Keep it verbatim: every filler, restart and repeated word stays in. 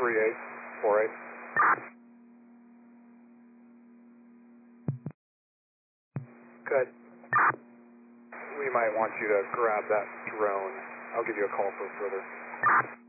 three eight four eight. Good. We might want you to grab that drone. I'll give you a call for further.